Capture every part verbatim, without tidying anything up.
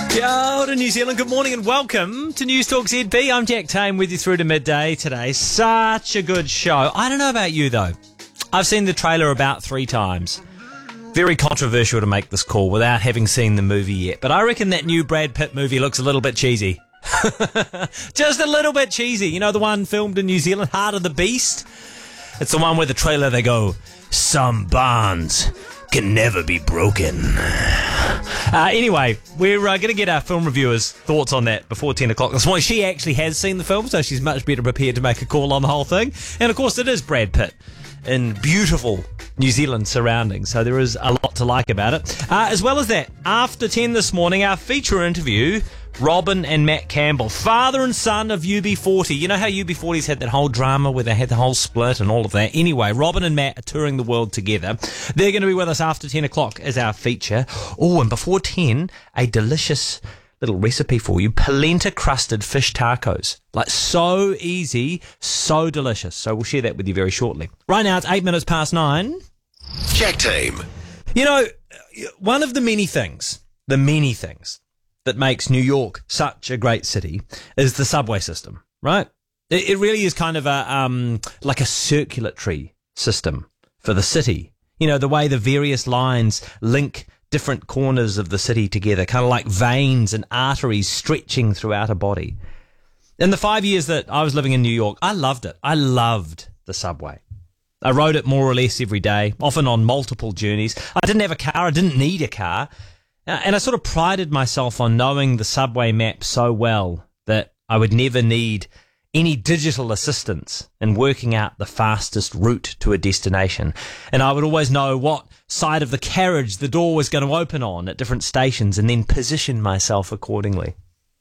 Kia ora, New Zealand. Good morning and welcome to News Talk Z B. I'm Jack Tame with you through to midday today. Such a good show. I don't know about you, though. I've seen the trailer about three times. Very controversial to make this call without having seen the movie yet. But I reckon that new Brad Pitt movie looks a little bit cheesy. Just a little bit cheesy. You know, the one filmed in New Zealand, Heart of the Beast? It's the one where the trailer they go, some bonds can never be broken. Uh, anyway, we're uh, going to get our film reviewers' thoughts on that before ten o'clock this morning. She actually has seen the film, so she's much better prepared to make a call on the whole thing. And of course, it is Brad Pitt in beautiful New Zealand surroundings, so there is a lot to like about it. Uh, as well as that, after ten this morning, our feature interview, Robin and Matt Campbell, father and son of U B forty. You know how U B forty's had that whole drama where they had the whole split and all of that? Anyway, Robin and Matt are touring the world together. They're going to be with us after ten o'clock as our feature. Oh, and before ten, a delicious little recipe for you, polenta crusted fish tacos. Like, so easy, so delicious. So we'll share that with you very shortly. Right now, it's eight minutes past nine. Jack Tame. You know, one of the many things, the many things that makes New York such a great city is the subway system, right? It, it really is kind of a um like a circulatory system for the city. You know, the way the various lines link different corners of the city together, kind of like veins and arteries stretching throughout a body. In the five years that I was living in New York, I loved it. I loved the subway. I rode it more or less every day, often on multiple journeys. I didn't have a car. I didn't need a car. And I sort of prided myself on knowing the subway map so well that I would never need any digital assistance in working out the fastest route to a destination. And I would always know what side of the carriage the door was going to open on at different stations and then position myself accordingly.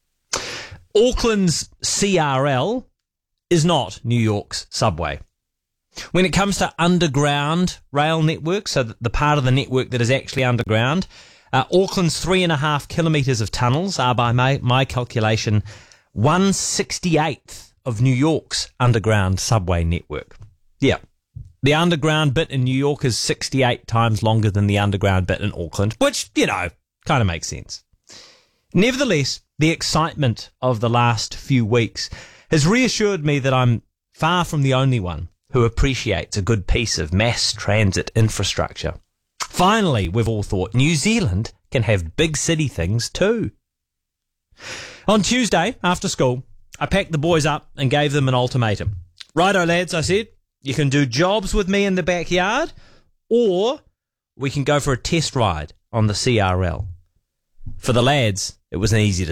Auckland's C R L is not New York's subway. When it comes to underground rail network, so the part of the network that is actually underground, Uh, Auckland's three and a half kilometres of tunnels are, by my, my calculation, one sixty-eighth of New York's underground subway network. Yeah. The underground bit in New York is sixty-eight times longer than the underground bit in Auckland, which, you know, kind of makes sense. Nevertheless, the excitement of the last few weeks has reassured me that I'm far from the only one who appreciates a good piece of mass transit infrastructure. Finally, we've all thought, New Zealand can have big city things too. On Tuesday, after school, I packed the boys up and gave them an ultimatum. Righto, lads, I said, you can do jobs with me in the backyard, or we can go for a test ride on the C R L. For the lads, it was an easy decision.